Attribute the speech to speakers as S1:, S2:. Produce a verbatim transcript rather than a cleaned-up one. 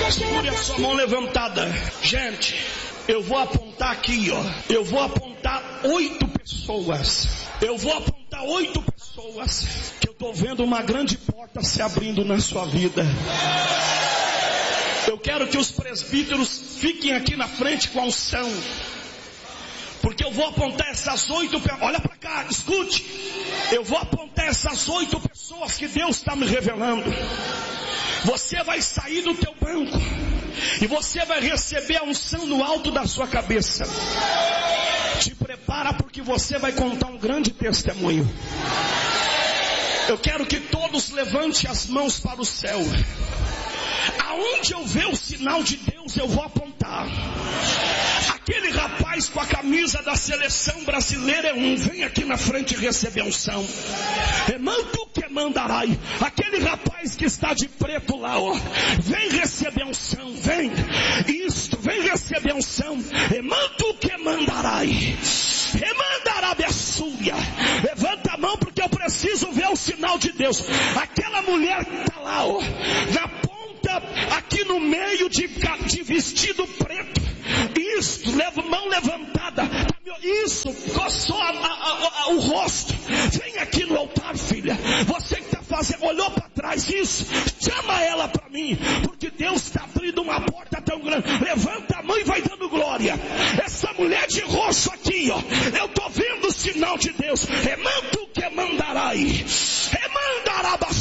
S1: Segure a sua mão levantada. Gente, eu vou apontar aqui, ó. Eu vou apontar oito pessoas. Eu vou apontar oito pessoas que eu estou vendo uma grande porta se abrindo na sua vida. Eu quero que os presbíteros fiquem aqui na frente com a unção. Porque eu vou apontar essas oito pessoas. Olha para cá, escute. Eu vou apontar essas oito pessoas que Deus está me revelando. Você vai sair do teu banco e você vai receber a unção no alto da sua cabeça. Te prepara, porque você vai contar um grande testemunho. Eu quero que todos levantem as mãos para o céu. Aonde eu ver o sinal de Deus, eu vou apontar. Aquele rapaz com a camisa da seleção brasileira é um. Vem aqui na frente receber a unção. Emanto que mandarai. Aquele rapaz que está de preto lá, ó. Vem receber a unção. Vem. Isto, vem receber a unção. Emanto que mandarai. Remandará Bessúria. Levanta a mão, porque eu preciso ver o sinal de Deus. Aquela mulher que está lá, ó, na ponta, aqui no meio de, de vestido preto. Isso, leva mão levantada. Isso, coçou a, a, a, o rosto. Vem aqui no altar, filha. Você que está fazendo, olhou para trás. Isso, chama ela para mim, porque Deus está abrindo uma porta tão grande. Levanta a mão e vai dando glória. Essa mulher de roxo aqui, ó, eu estou vendo o sinal de Deus. Remanto que mandarai. Remandará.